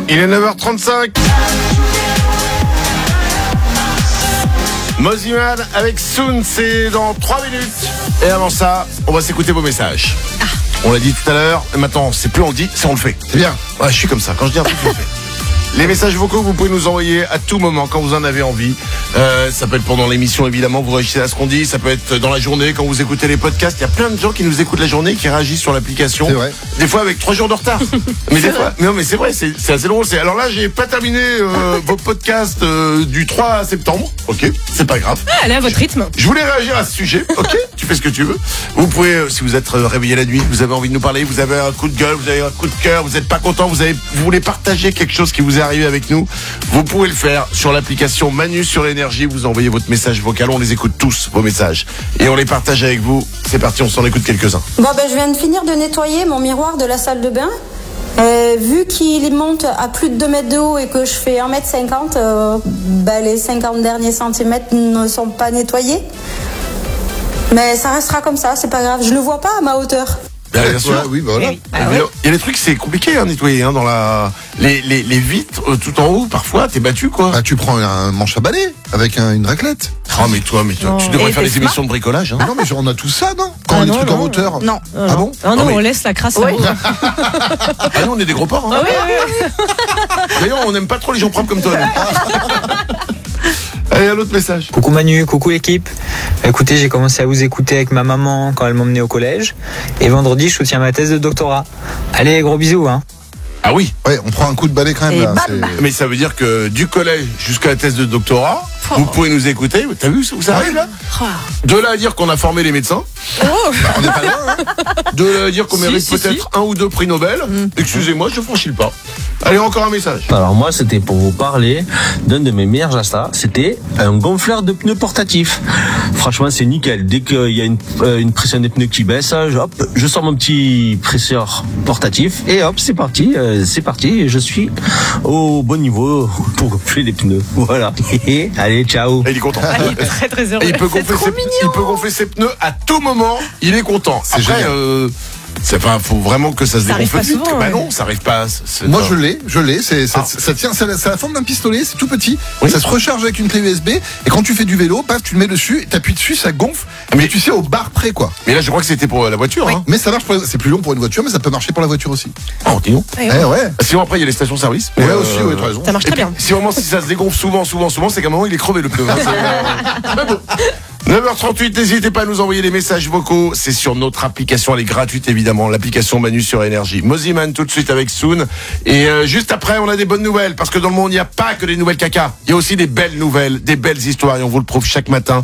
Il est 9h35. Moziman avec Soon, c'est dans 3 minutes. Et avant ça, on va s'écouter vos messages. On l'a dit tout à l'heure, et maintenant, c'est plus on le dit, c'est on le fait. C'est bien. Ouais, je suis comme ça. Quand je dis un truc, je le fais. Les messages vocaux, vous pouvez nous envoyer à tout moment quand vous en avez envie. Ça peut être pendant l'émission, évidemment, vous réagissez à ce qu'on dit. Ça peut être dans la journée, quand vous écoutez les podcasts. Il y a plein de gens qui nous écoutent la journée, qui réagissent sur l'application. C'est vrai. Des fois avec 3 jours de retard. Mais des fois, non, mais c'est vrai, c'est assez drôle. Alors là, j'ai pas terminé vos podcasts du 3 septembre. Ok, c'est pas grave. Allez à votre rythme. Je voulais réagir à ce sujet. Ok, tu fais ce que tu veux. Vous pouvez, si vous êtes réveillé la nuit, vous avez envie de nous parler, vous avez un coup de gueule, vous avez un coup de cœur, vous n'êtes pas content, vous voulez partager quelque chose qui vous est arrivé avec nous, vous pouvez le faire sur l'application Manu sur Énergie. Vous envoyez votre message vocal, on les écoute tous, vos messages, et on les partage avec vous. C'est parti, on s'en écoute quelques-uns. Je viens de finir de nettoyer mon miroir de la salle de bain. Vu qu'il monte à plus de 2 mètres de haut et que je fais 1m50, les 50 derniers centimètres ne sont pas nettoyés. Mais ça restera comme ça, c'est pas grave. Je le vois pas à ma hauteur. Bien sûr. Ouais, oui, bah voilà. Il y a des trucs, c'est compliqué à nettoyer, dans les vitres tout en haut. Parfois, t'es battu, quoi. Tu prends un manche à balai avec une raclette. Oh, mais toi, tu devrais faire des émissions de bricolage. Mais non, mais on a tout ça, non? Quand on a des trucs en hauteur. Non. Ah bon? Non, mais- on laisse la crasse. Oui. Ah non, on est des gros porcs. Hein. D'ailleurs, on n'aime pas trop les gens propres comme toi. nous. Allez, un autre message. Coucou Manu, coucou l'équipe. Écoutez, j'ai commencé à vous écouter avec ma maman quand elle m'emmenait au collège. Et vendredi, je soutiens ma thèse de doctorat. Allez, gros bisous, hein. Ah oui, Ouais, on prend un coup de balai quand même. Et Là. bam. C'est- mais ça veut dire que du collège jusqu'à la thèse de doctorat, vous pouvez nous écouter. T'as vu où ça arrive là? De là à dire qu'on a formé les médecins, On n'est pas loin, hein? de là à dire qu'on mérite si, peut-être 1 ou 2 prix Nobel. Excusez-moi, je franchis le pas. Allez, encore un message. Alors moi, c'était pour vous parler d'un de mes meilleurs achats. C'était un gonfleur de pneus portatif. Franchement, c'est nickel. Dès qu'il y a une pression des pneus qui baisse, hop, je sors mon petit presseur portatif et hop, c'est parti. Et je suis au bon niveau pour gonfler les pneus. Voilà. Allez, ciao. Et il est content. Il est très très heureux. Et il peut gonfler ses pneus à tout moment. Il est content. C'est Après, faut vraiment que ça se Ça arrive dégonfle pas vite. souvent, Bah ouais. non, ça arrive pas. Moi je l'ai, ça tient, c'est la forme d'un pistolet, c'est tout petit, Oui. ça se recharge avec une clé USB, et quand tu fais du vélo, paf, tu le mets dessus, t'appuies dessus, ça gonfle, mais tu sais au bar près quoi. Mais là, je crois que c'était pour la voiture. Hein. Mais ça marche, c'est plus long pour une voiture, mais ça peut marcher pour la voiture aussi. Oh, dis donc. Ouais. Sinon, après, il y a les stations-service. Ouais, aussi, ouais, t'as raison. Ça marche très bien. Si vraiment, si ça se dégonfle souvent, c'est qu'à un moment, il est crevé le pneu. Hein. Mais bon. 9h38, n'hésitez pas à nous envoyer des messages vocaux. C'est sur notre application, elle est gratuite évidemment, l'application Manu sur Énergie. Moziman tout de suite avec Soon. Et juste après, on a des bonnes nouvelles, parce que dans le monde, il n'y a pas que des nouvelles caca. Il y a aussi des belles nouvelles, des belles histoires, et on vous le prouve chaque matin